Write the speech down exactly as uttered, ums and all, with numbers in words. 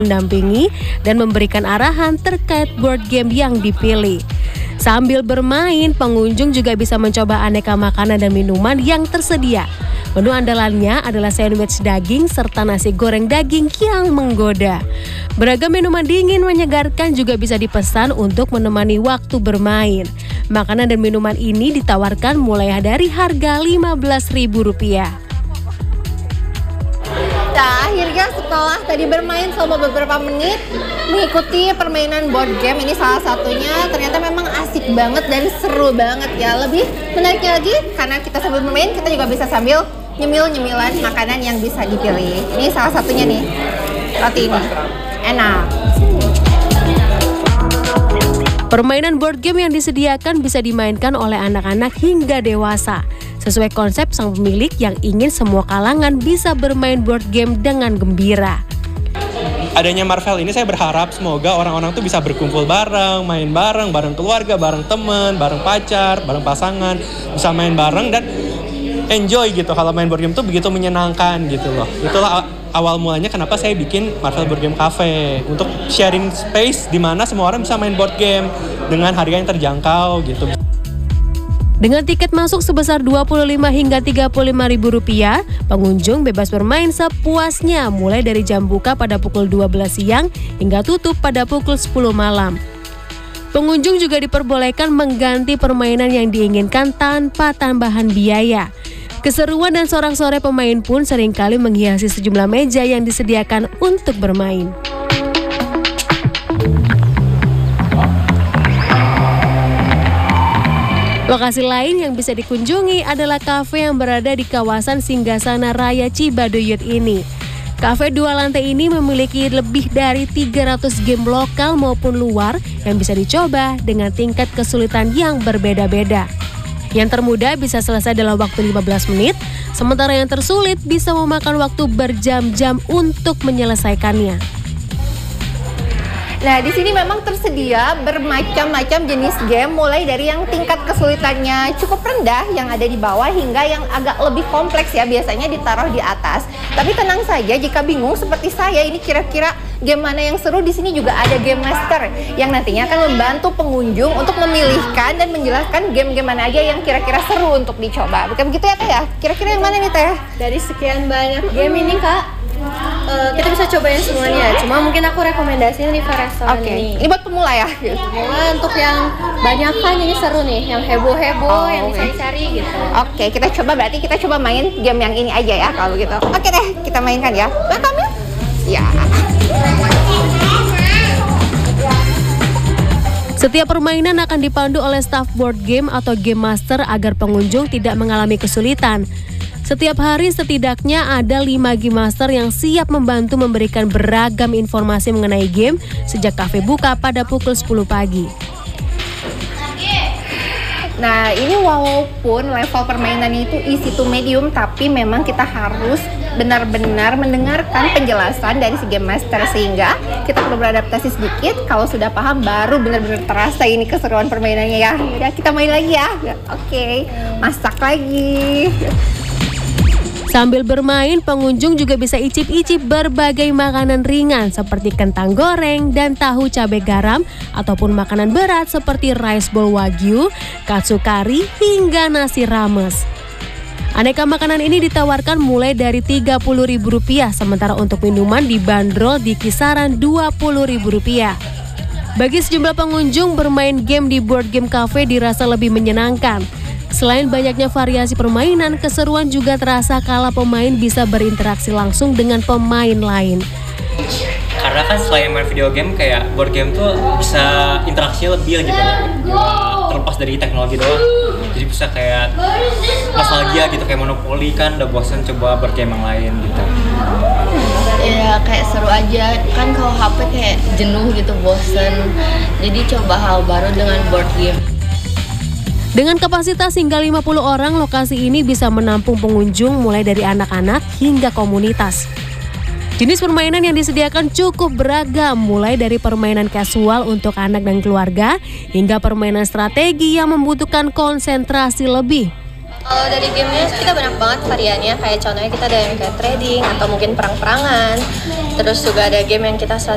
mendampingi dan memberikan arahan terkait board game yang dipilih. Sambil bermain, pengunjung juga bisa mencoba aneka makanan dan minuman yang tersedia. Menu andalannya adalah sandwich daging serta nasi goreng daging yang menggoda. Beragam minuman dingin menyegarkan juga bisa dipesan untuk menemani waktu bermain. Makanan dan minuman ini ditawarkan mulai dari harga lima belas ribu rupiah. Nah, akhirnya setelah tadi bermain selama beberapa menit mengikuti permainan board game, ini salah satunya ternyata memang asik banget dan seru banget ya. Lebih menariknya lagi karena kita sambil bermain kita juga bisa sambil nyemil-nyemilan makanan yang bisa dipilih. Ini salah satunya nih, roti ini enak. Permainan board game yang disediakan bisa dimainkan oleh anak-anak hingga dewasa. Sesuai konsep sang pemilik yang ingin semua kalangan bisa bermain board game dengan gembira. Adanya Marvel ini saya berharap semoga orang-orang tuh bisa berkumpul bareng, main bareng, bareng keluarga, bareng teman, bareng pacar, bareng pasangan, bisa main bareng dan enjoy gitu. Kalau main board game tuh begitu menyenangkan gitu loh. Itulah awal mulanya kenapa saya bikin Marvel Board Game Cafe, untuk sharing space di mana semua orang bisa main board game dengan harga yang terjangkau gitu. Dengan tiket masuk sebesar dua puluh lima hingga tiga puluh lima ribu rupiah, pengunjung bebas bermain sepuasnya mulai dari jam buka pada pukul dua belas siang hingga tutup pada pukul sepuluh malam. Pengunjung juga diperbolehkan mengganti permainan yang diinginkan tanpa tambahan biaya. Keseruan dan sorak-sorai pemain pun seringkali menghiasi sejumlah meja yang disediakan untuk bermain. Lokasi lain yang bisa dikunjungi adalah kafe yang berada di kawasan Singgasana Raya Cibaduyut ini. Kafe dua lantai ini memiliki lebih dari tiga ratus game lokal maupun luar yang bisa dicoba dengan tingkat kesulitan yang berbeda-beda. Yang termudah bisa selesai dalam waktu lima belas menit, sementara yang tersulit bisa memakan waktu berjam-jam untuk menyelesaikannya. Nah, di sini memang tersedia bermacam-macam jenis game, mulai dari yang tingkat kesulitannya cukup rendah yang ada di bawah hingga yang agak lebih kompleks ya, biasanya ditaruh di atas. Tapi tenang saja, jika bingung seperti saya ini kira-kira game mana yang seru, di sini juga ada game master yang nantinya akan membantu pengunjung untuk memilihkan dan menjelaskan game-game mana aja yang kira-kira seru untuk dicoba. Bukan begitu ya, Teh ya? Kira-kira yang mana nih, Teh? Dari sekian banyak game ini, Kak, Uh, kita bisa cobain semuanya, cuma mungkin aku rekomendasiin River Restaurant okay. ini. Ini buat pemula ya? Pemula, untuk yang banyak kan ini seru nih, yang heboh-heboh, oh, yang bisa dicari gitu. Oke, okay, kita coba, berarti kita coba main game yang ini aja ya kalau gitu. Oke okay deh, kita mainkan ya. Welcome ya. Ya. Setiap permainan akan dipandu oleh staf board game atau game master agar pengunjung tidak mengalami kesulitan. Setiap hari setidaknya ada lima game master yang siap membantu memberikan beragam informasi mengenai game sejak kafe buka pada pukul sepuluh pagi. Nah, ini walaupun level permainannya itu easy to medium, tapi memang kita harus benar-benar mendengarkan penjelasan dari si game master sehingga kita perlu beradaptasi sedikit. Kalau sudah paham baru benar-benar terasa ini keseruan permainannya ya. Udah, kita main lagi ya. Oke, masak lagi. Sambil bermain, pengunjung juga bisa icip-icip berbagai makanan ringan seperti kentang goreng dan tahu cabai garam, ataupun makanan berat seperti rice bowl wagyu, katsu kari, hingga nasi rames. Aneka makanan ini ditawarkan mulai dari tiga puluh ribu rupiah, sementara untuk minuman dibanderol di kisaran dua puluh ribu rupiah. Bagi sejumlah pengunjung, bermain game di Board Game Cafe dirasa lebih menyenangkan. Selain banyaknya variasi permainan, keseruan juga terasa kala pemain bisa berinteraksi langsung dengan pemain lain. Karena kan selain main video game, kayak board game tuh bisa interaksinya lebih gitu, terlepas dari teknologi doang. Jadi bisa kayak nostalgia gitu, kayak Monopoly kan udah bosan coba board game yang lain gitu. Ya kayak seru aja, kan kalau H P kayak jenuh gitu, bosen. Jadi coba hal baru dengan board game. Dengan kapasitas hingga lima puluh orang, lokasi ini bisa menampung pengunjung mulai dari anak-anak hingga komunitas. Jenis permainan yang disediakan cukup beragam, mulai dari permainan casual untuk anak dan keluarga, hingga permainan strategi yang membutuhkan konsentrasi lebih. Kalau dari gamenya kita banyak banget variannya, kayak contohnya kita ada yang kayak trading atau mungkin perang-perangan. Terus juga ada game yang kita